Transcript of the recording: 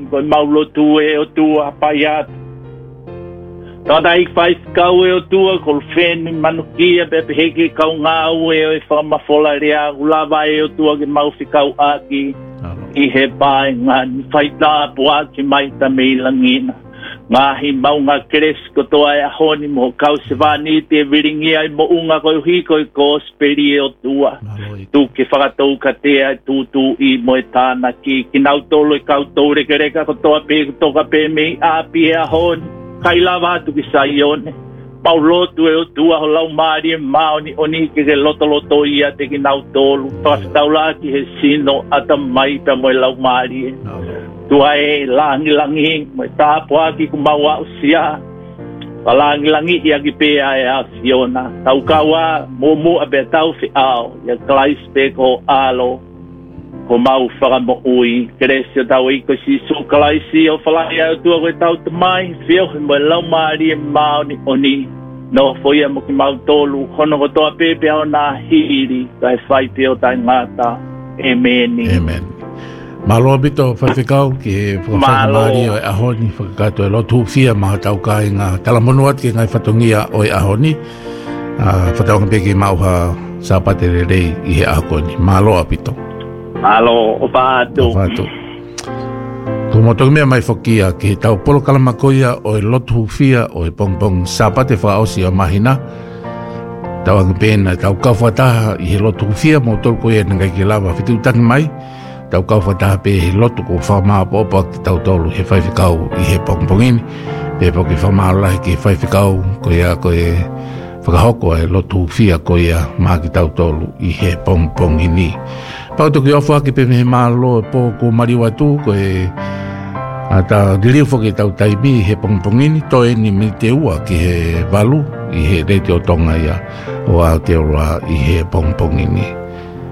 ko maulo tu e o tua paiat. Tata ik fai kau e o tua kol fen manukia pepe heke kau ngau e o e whamafola rea ulava e o tua ke mau whikau aki I he pae ngani fai tāpu aki mai ta mei langina ngahi mau ngā kresko toa e ahoni mo kau se vani te viringi ai mo unga koi hiko I kosperi e o tua tu ke whakatou ka tea e tūtū I mo e tāna ki nau tolo I kau tau reke reka ko toa pe toka pe mei api e ahoni kai lava tu ki saione paulo tu e o tua ho lau mari e maoni oni ke loto ia te ki nau tolu pastaula ki he sino ata mai pa mo lau mari tu ai langi mo tapo aki ku maua usia langi ia ki pe ai a siona tau kawa momo abe tau fi ao ya klais pe ko alo ko mau whaka mo ui, keresio tau I ko si sukalai si o whalai au tua koe tau te mai, whio he mo lau maari e mao ni oni, no foia mo ki mau tolu, hono ko toa pepe au nā hiri, kai whai peo tai ngāta, Amen. Amen. Malo bito whaiwhikau ki he whakawhaka maari o e ahoni, whakakato e lotu whia maha tau kai ngā talamonuat ki ngai whatongia o e ahoni, whataonga peki mauha sapate rei I he ahokoni. Malo apito. Malo, o pātu. Ko motongi mea mai whakia ki he tau polo kalamakoia o e lotu whia o e pongpong sapate whaosi o mahina. Tau angi pēna tau kauwhataha I he lotu whia mo tolko e nangai ki lawa whitu tangi mai. Tau kauwhataha pe he lotu ko whamaa popa ki tau tolu he whaiwhikau I he pongpongini. Pe po ki whamaa lahi ki he whaiwhikau ko ia ko e whakahoko e lotu whia ko ia maa ki tau tolu I he pongpongini. Pautoki ofa ki pe me malo po ko mariwa tu ko e ata diliu fo ki tau taimi he pongpongini to e ni me te ua ki he valu I he rete o tonga ia o Aotearoa I he pongpongini.